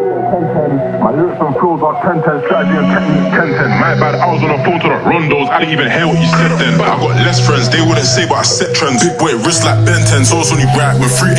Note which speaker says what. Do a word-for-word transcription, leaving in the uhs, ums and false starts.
Speaker 1: My lyrics and flows are ten ten, strategy and technique ten ten. My bad, I was on a phone to the rondos, I didn't even hear what you said then. But I got less friends, they wouldn't say, but I set trends. Big boy wrist like Ben ten, so it's only right when free